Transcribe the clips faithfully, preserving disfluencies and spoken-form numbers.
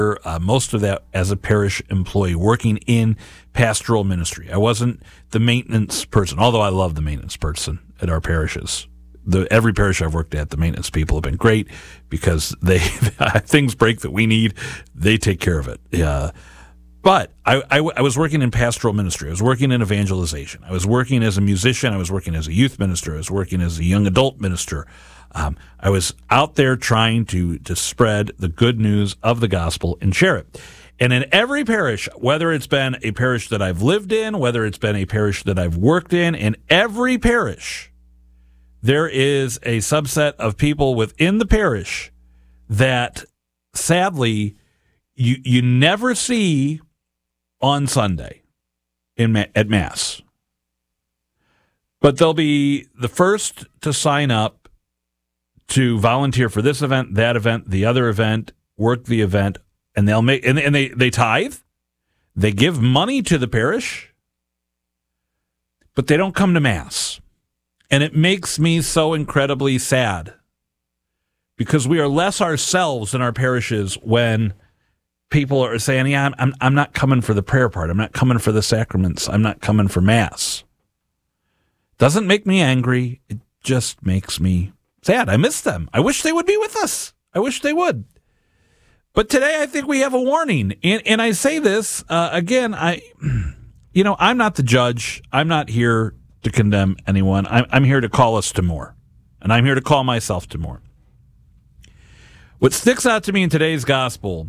Uh, most of that as a parish employee working in pastoral ministry. I wasn't the maintenance person, although I love the maintenance person at our parishes. The, every parish I've worked at, the maintenance people have been great because they things break that we need, they take care of it. Yeah. But I, I, I was working in pastoral ministry. I was working in evangelization. I was working as a musician. I was working as a youth minister. I was working as a young adult minister. Um, I was out there trying to, to spread the good news of the gospel and share it. And in every parish, whether it's been a parish that I've lived in, whether it's been a parish that I've worked in, in every parish, there is a subset of people within the parish that sadly you you never see on Sunday in at Mass. But they'll be the first to sign up to volunteer for this event, that event, the other event, work the event, and they'll make and, and they, they tithe, they give money to the parish, but they don't come to Mass. And it makes me so incredibly sad because we are less ourselves in our parishes when people are saying, yeah, I'm, I'm, I'm not coming for the prayer part. I'm not coming for the sacraments. I'm not coming for Mass. Doesn't make me angry. It just makes me sad. I miss them. I wish they would be with us. I wish they would. But today I think we have a warning. And, and I say this, uh, again, I, you know, I'm not the judge. I'm not here to condemn anyone. I'm, I'm here to call us to more. And I'm here to call myself to more. What sticks out to me in today's gospel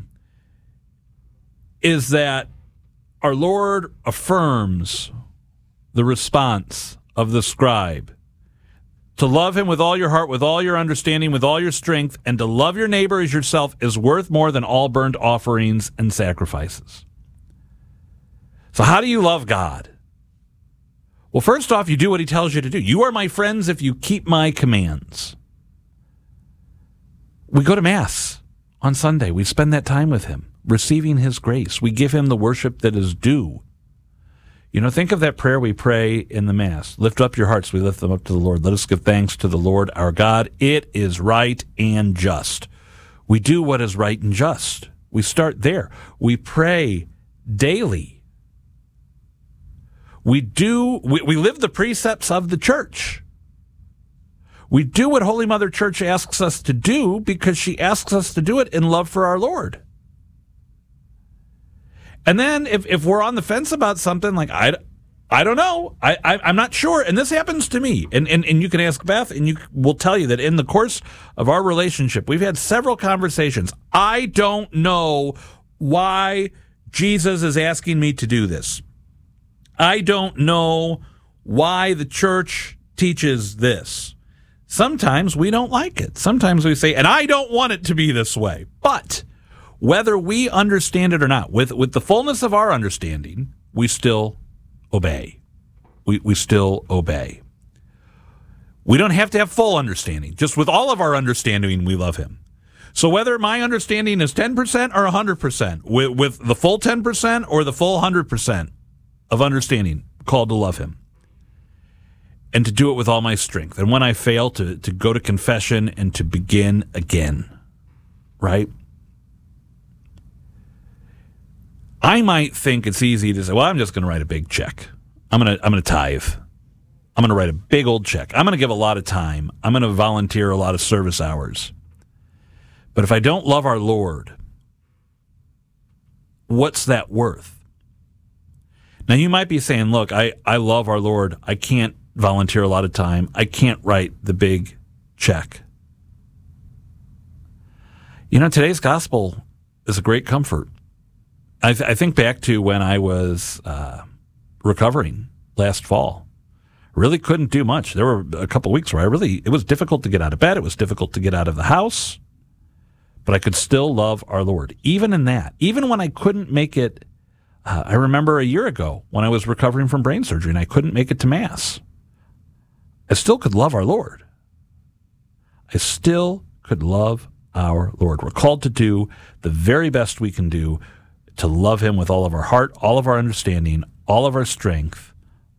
is that our Lord affirms the response of the scribe. To love him with all your heart, with all your understanding, with all your strength, and to love your neighbor as yourself is worth more than all burnt offerings and sacrifices. So how do you love God? Well, first off, you do what he tells you to do. You are my friends if you keep my commands. We go to Mass on Sunday. We spend that time with him, receiving his grace. We give him the worship that is due. You know, think of that prayer we pray in the Mass. Lift up your hearts, we lift them up to the Lord. Let us give thanks to the Lord our God. It is right and just. We do what is right and just. We start there. We pray daily. We do, we, we live the precepts of the church. We do what Holy Mother Church asks us to do because she asks us to do it in love for our Lord. And then if, if we're on the fence about something, like, I, I don't know, I, I, I'm not sure, and this happens to me, and, and, and you can ask Beth, and you will tell you that in the course of our relationship, we've had several conversations. I don't know why Jesus is asking me to do this. I don't know why the church teaches this. Sometimes we don't like it. Sometimes we say, and I don't want it to be this way, but whether we understand it or not, with, with the fullness of our understanding, we still obey. We, we still obey. We don't have to have full understanding. Just with all of our understanding, we love him. So whether my understanding is ten percent or one hundred percent, with, with the full ten percent or the full one hundred percent of understanding, called to love him. And to do it with all my strength. And when I fail, to, to go to confession and to begin again. Right? I might think it's easy to say, well, I'm just going to write a big check. I'm going to I'm going to tithe. I'm going to write a big old check. I'm going to give a lot of time. I'm going to volunteer a lot of service hours. But if I don't love our Lord, what's that worth? Now, you might be saying, look, I, I love our Lord. I can't volunteer a lot of time. I can't write the big check. You know, today's gospel is a great comfort. I, th- I think back to when I was uh, recovering last fall. Really couldn't do much. There were a couple of weeks where I really, it was difficult to get out of bed. It was difficult to get out of the house. But I could still love our Lord. Even in that, even when I couldn't make it, uh, I remember a year ago when I was recovering from brain surgery and I couldn't make it to Mass. I still could love our Lord. I still could love our Lord. We're called to do the very best we can do to love him with all of our heart, all of our understanding, all of our strength.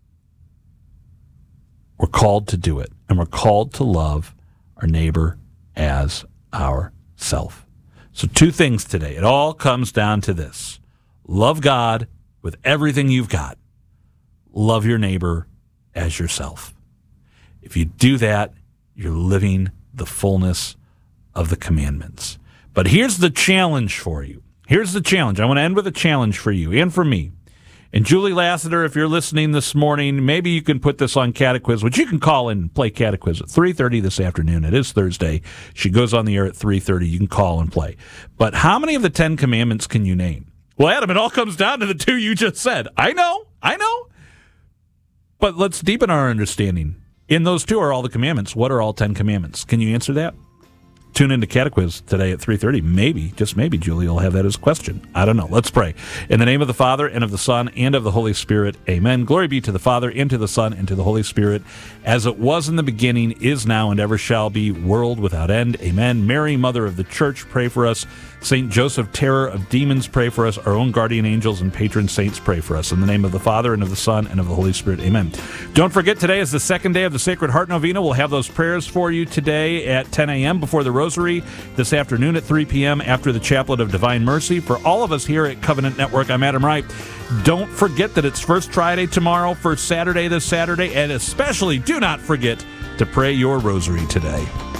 We're called to do it, and we're called to love our neighbor as ourself. So two things today. It all comes down to this. Love God with everything you've got. Love your neighbor as yourself. If you do that, you're living the fullness of the commandments. But here's the challenge for you. Here's the challenge. I want to end with a challenge for you and for me. And Julie Lassiter, if you're listening this morning, maybe you can put this on Catequiz, which you can call and play Catequiz at three thirty this afternoon. It is Thursday. She goes on the air at three thirty. You can call and play. But how many of the Ten Commandments can you name? Well, Adam, it all comes down to the two you just said. I know. I know. But let's deepen our understanding. In those two are all the commandments. What are all Ten Commandments? Can you answer that? Tune into Catequiz today at three thirty. Maybe, just maybe, Julie will have that as a question. I don't know. Let's pray. In the name of the Father, and of the Son, and of the Holy Spirit, amen. Glory be to the Father, and to the Son, and to the Holy Spirit, as it was in the beginning, is now, and ever shall be, world without end. Amen. Mary, Mother of the Church, pray for us. Saint Joseph, terror of demons, pray for us. Our own guardian angels and patron saints, pray for us. In the name of the Father, and of the Son, and of the Holy Spirit, amen. Don't forget, today is the second day of the Sacred Heart Novena. We'll have those prayers for you today at ten a.m. before the Rosary, this afternoon at three p.m. after the Chaplet of Divine Mercy. For all of us here at Covenant Network, I'm Adam Wright. Don't forget that it's First Friday tomorrow, First Saturday this Saturday, and especially do not forget to pray your Rosary today.